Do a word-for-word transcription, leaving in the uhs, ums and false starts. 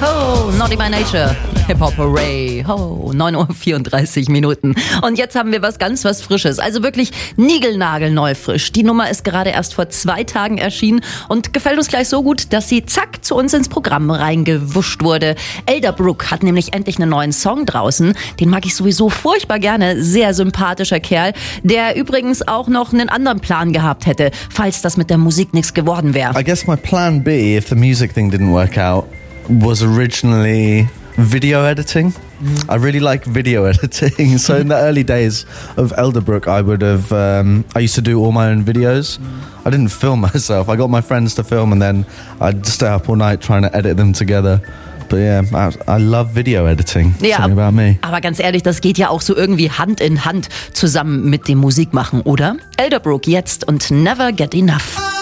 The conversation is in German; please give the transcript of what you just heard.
Ho, Naughty by Nature, Hip-Hop Hooray, ho, neun Uhr vierunddreißig Minuten. Und jetzt haben wir was ganz was Frisches, also wirklich niegelnagelneu frisch. Die Nummer ist gerade erst vor zwei Tagen erschienen und gefällt uns gleich so gut, dass sie zack zu uns ins Programm reingewuscht wurde. Elderbrook hat nämlich endlich einen neuen Song draußen. Den mag ich sowieso furchtbar gerne. Sehr sympathischer Kerl, der übrigens auch noch einen anderen Plan gehabt hätte, falls das mit der Musik nichts geworden wäre. I guess my plan B, if the music thing didn't work out, was originally video editing. Mm. I really like video editing. So in the early days of Elderbrook, I would have, um, I used to do all my own videos. Mm. I didn't film myself. I got my friends to film and then I'd stay up all night trying to edit them together. But yeah, I, I love video editing. Ja, Something about me. Aber ganz ehrlich, das geht ja auch so irgendwie Hand in Hand zusammen mit dem Musikmachen, oder? Elderbrook jetzt und Never Get Enough.